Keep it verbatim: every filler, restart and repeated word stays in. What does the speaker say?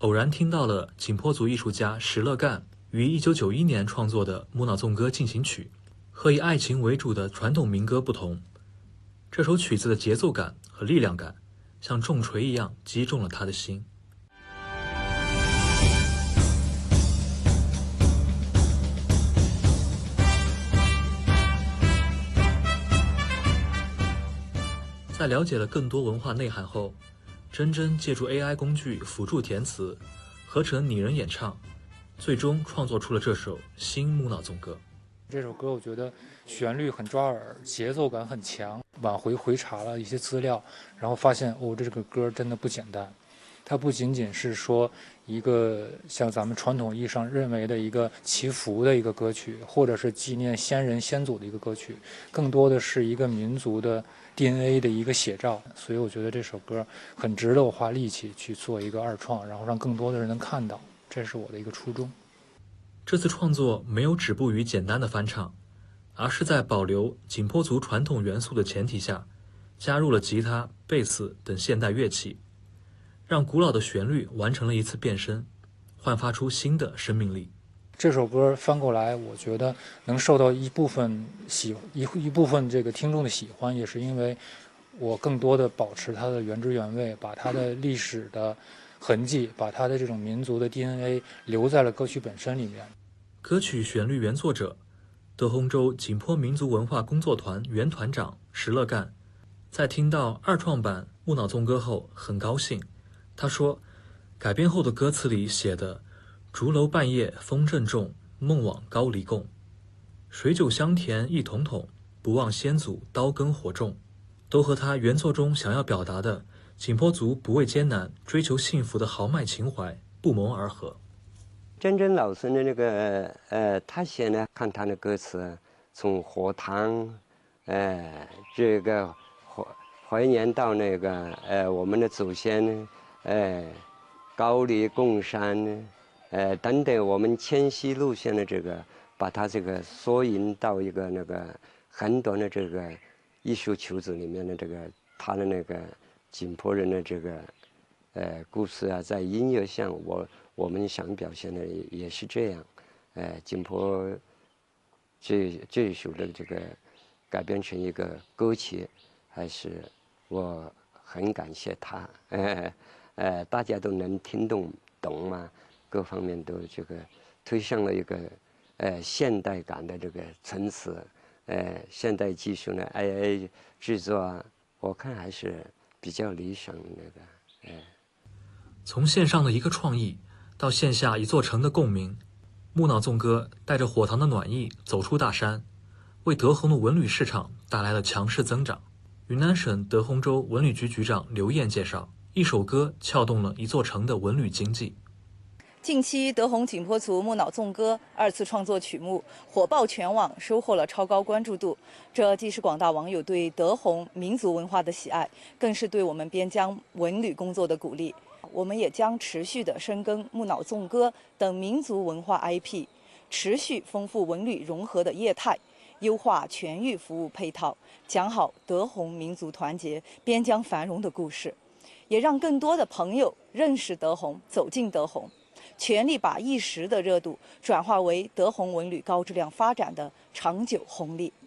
偶然听到了景颇族艺术家石勒干于一九九一年创作的《木脑纵歌进行曲》，和以爱情为主的传统民歌不同，这首曲子的节奏感和力量感像重锤一样击中了他的心。在了解了更多文化内涵后，真真借助 A I 工具辅助填词，合成拟人演唱，最终创作出了这首新木脑纵歌。 这首歌我觉得旋律很抓耳，节奏感很强。往回回查了一些资料，然后发现哦，这个歌真的不简单。它不仅仅是说一个像咱们传统意义上认为的一个祈福的一个歌曲，或者是纪念先人先祖的一个歌曲，更多的是一个民族的 D N A 的一个写照。所以我觉得这首歌很值得我花力气去做一个二创，然后让更多的人能看到，这是我的一个初衷。 这次创作没有止步于简单的翻唱，而是在保留景颇族传统元素的前提下，加入了吉他、贝斯等现代乐器，让古老的旋律完成了一次变身，焕发出新的生命力。 这首歌翻过来，我觉得能受到一部分喜一一部分这个听众的喜欢，也是因为我更多的保持它的原汁原味，把它的历史的痕迹，把它的这种民族的 D N A 留在了歌曲本身里面。 歌曲旋律原作者德宏州景颇民族文化工作团原团长石勒干，在听到二创版木脑纵歌后很高兴。他说，改编后的歌词里写的竹楼半夜风正重，梦往高黎贡，水酒香甜一桶桶，不忘先祖刀耕火种，都和他原作中想要表达的景颇族不畏艰难追求幸福的豪迈情怀不谋而合。 真真老师的那个呃，他写呢，看他的歌词，从火塘，呃，这个怀怀念到那个呃，我们的祖先，呃，高黎贡山，呃，等等，我们迁徙路线的这个，把它这个缩引到一个那个很短的这个艺术曲子里面的这个他的那个景颇人的这个呃故事啊，在音乐上我。我们想表现的也是这样，呃，景颇这这一首的这个改编成一个歌曲，还是我很感谢他，呃呃，大家都能听懂懂嘛，各方面都这个推上了一个呃现代感的这个层次，呃，现代技术呢 ，A I 制作啊，我看还是比较理想的那个，呃， 从线上的一个创意。到线下一座城的共鸣，木脑纵歌带着火塘的暖意走出大山，为德宏的文旅市场带来了强势增长。云南省德宏州文旅局局长刘燕介绍，一首歌撬动了一座城的文旅经济。 近期德宏景颇族木脑纵歌二次创作曲目火爆全网，收获了超高关注度。这既是广大网友对德宏民族文化的喜爱，更是对我们边疆文旅工作的鼓励。我们也将持续的深耕木脑纵歌等民族文化 I P， 持续丰富文旅融合的业态，优化全域服务配套，讲好德宏民族团结、边疆繁荣的故事，也让更多的朋友认识德宏、走进德宏，全力把一时的热度转化为德宏文旅高质量发展的长久红利。